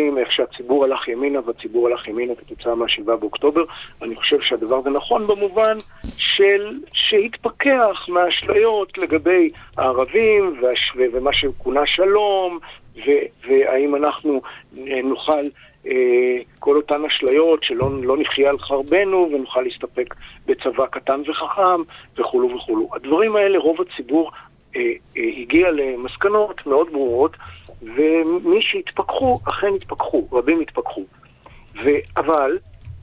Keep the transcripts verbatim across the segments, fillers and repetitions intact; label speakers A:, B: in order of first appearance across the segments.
A: זוכרים איך שהציבור הלך ימינה, והציבור הלך ימינה כתוצאה מהשבעה באוקטובר. אני חושב שהדבר זה נכון במובן של שהתפכח מהאשליות לגבי הערבים, והש... ומה שכונה שלום, ו... והאם אנחנו נוכל אה, כל אותן אשליות שלא לא נחיה על חרבנו, ונוכל להסתפק בצבא קטן וחכם, וכולו וכולו. הדברים האלה, רוב הציבור אה, אה, הגיע למסקנות מאוד ברורות, ומי שהתפכחו, אכן התפכחו, רבים התפכחו. ו... אבל,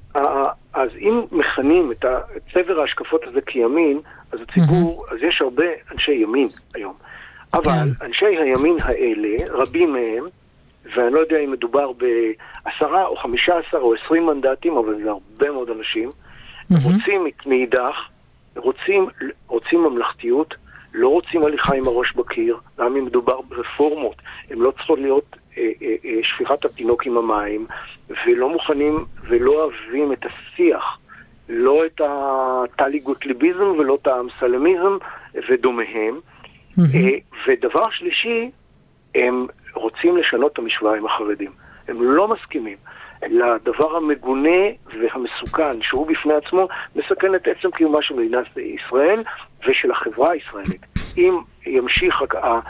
A: אז אם מכנים את צבר ההשקפות הזה כימין, אז הציבור, אז יש הרבה אנשי ימין היום. אבל אנשי הימין האלה, רבים מהם, ואני לא יודע אם מדובר בעשרה או חמישה עשר או עשרים מנדטים, אבל זה הרבה מאוד אנשים, רוצים מאידך, רוצים, רוצים ממלכתיות, לא רוצים הליכה עם הראש בקיר, גם אם מדובר ברפורמות, הם לא צריכות להיות אה, אה, אה, שפיכת התינוק עם המים, ולא מוכנים ולא אוהבים את השיח, לא את הטלי גוטליביזם ולא את האמסלמיזם ודומיהם. Mm-hmm. אה, ודבר שלישי, הם רוצים לשנות את המשוואה עם החרדים. הם לא מסכימים לדבר המגונה והמסוכן, שהוא בפני עצמו מסכן את עצם קיומה של מדינת ישראל ושל החברה הישראלית. אם ימשיך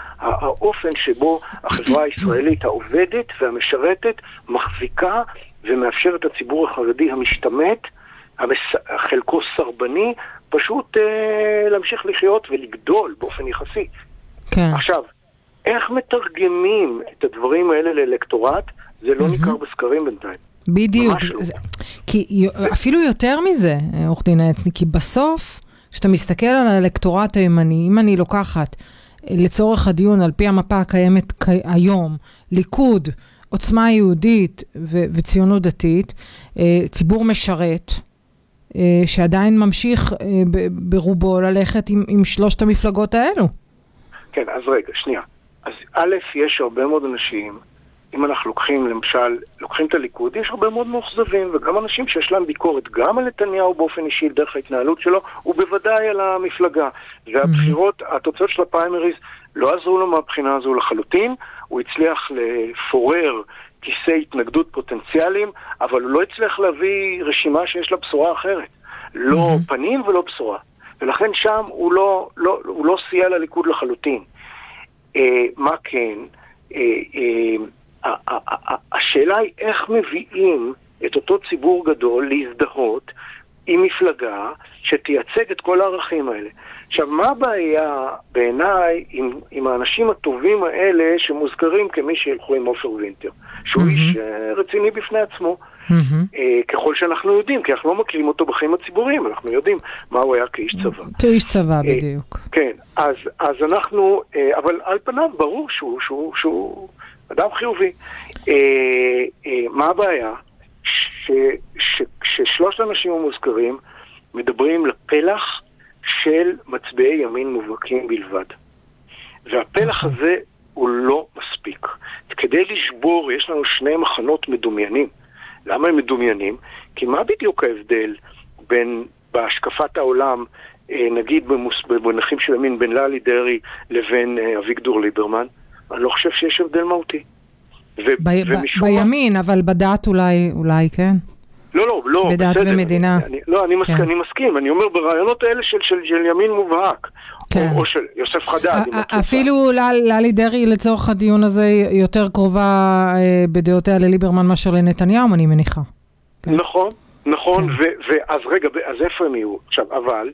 A: האופן שבו החברה הישראלית העובדת והמשרתת מחזיקה ומאפשרת הציבור החרדי המשתמט, חלקו סרבני, פשוט אה, להמשיך לחיות ולגדול באופן יחסי. כן. עכשיו, איך מתרגמים את הדברים האלה לאלקטורט? זה לא ניכר בסקרים בינתיים.
B: בדיוק. כי אפילו יותר מזה, עורך דין העצני, כי בסוף, כשאתה מסתכל על האלקטורט הימני, אם אני לוקחת לצורך הדיון על פי המפה הקיימת היום, ליכוד, עוצמה יהודית וציונות דתית, ציבור משרת, שעדיין ממשיך ברובו ללכת עם שלושת המפלגות האלו.
A: כן, אז רגע, שנייה. אז א', יש הרבה מאוד אנשים, אם אנחנו לוקחים, למשל, לוקחים את הליכוד, יש הרבה מאוד מאוכזבים, וגם אנשים שיש להם ביקורת, גם על נתניהו באופן אישי, דרך ההתנהלות שלו, ובוודאי על המפלגה. והבחירות, התוצאות של הפריימריז, לא עזרו לו מהבחינה הזו לחלוטין, הוא הצליח לפורר כיסי התנגדות פוטנציאליים, אבל הוא לא הצליח להביא רשימה שיש לה בשורה אחרת. לא פנים ולא בשורה. ולכן שם הוא לא, לא, הוא לא סייע לליכוד לחלוטין. אה, מה כן? אה, אה, השאלה היא איך מביאים את אותו ציבור גדול להזדהות עם מפלגה שתייצג את כל הערכים האלה. עכשיו, מה הבעיה בעיניי עם, עם האנשים הטובים האלה שמוזכרים כמי שילכו עם עופר וינטר? שהוא mm-hmm. איש רציני בפני עצמו. Mm-hmm. אה, ככל שאנחנו יודעים, כי אנחנו לא מכירים אותו בחיים הציבוריים, אנחנו יודעים מה הוא היה כאיש צבא.
B: כאיש צבא, בדיוק.
A: אה, כן, אז, אז אנחנו, אה, אבל על פניו ברור שהוא, שהוא, שהוא אדם חיובי. אה, אה, מה הבעיה? ש, ש, ששלושת האנשים המוזכרים מדברים לפלח של מצביעי ימין מובהקים בלבד. והפלח הזה הוא לא מספיק. כדי לשבור, יש לנו שני מחנות מדומיינים. למה הם מדומיינים? כי מה בדיוק ההבדל בין, בהשקפת העולם, נגיד במונחים של ימין, בין ללי דרעי לבין אביגדור ליברמן? אני לא חושב שיש הבדל מהותי.
B: בימין, אבל בדעת אולי, אולי כן?
A: לא, לא, לא.
B: בדעת ומדינה.
A: לא, אני מסכים. אני אומר ברעיונות האלה של ימין מובהק. או של יוסף חדד.
B: אפילו ללי דרעי לצורך הדיון הזה יותר קרובה בדעותיה לליברמן מאשר לנתניהו, אני מניחה.
A: נכון, נכון. ואז רגע, אז איפה הם יהיו? עכשיו, אבל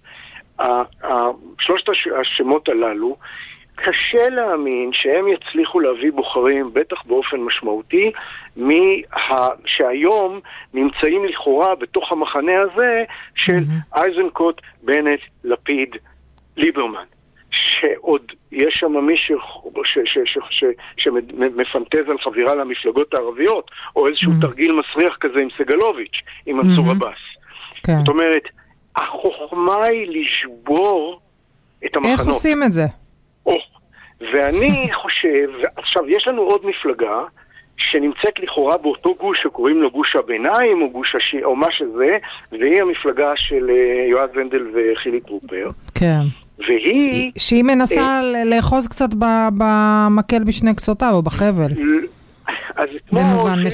A: שלושת השמות הללו, קשה להאמין שהם יצליחו להביא בוחרים, בטח באופן משמעותי, מה... שהיום נמצאים לכאורה בתוך המחנה הזה של mm-hmm. אייזנקוט, בנט, לפיד, ליברמן. שעוד יש שם מישהו שמפנטז על חבירה למפלגות הערביות, או איזשהו mm-hmm. תרגיל מסריח כזה עם סגלוביץ', עם מנסור עבאס. Mm-hmm. זאת אומרת, החוכמה היא לשבור את המחנות.
B: איך עושים את זה?
A: או, ואני חושב, עכשיו יש לנו עוד מפלגה שנמצאת לכאורה באותו גוש שקוראים לו גוש הביניים או גוש השי, או מה שזה, והיא המפלגה של יועז הנדל וחילי טרופר.
B: כן.
A: והיא...
B: שהיא מנסה לאחוז קצת במקל בשני קצותיו או בחבל.
A: אז כמו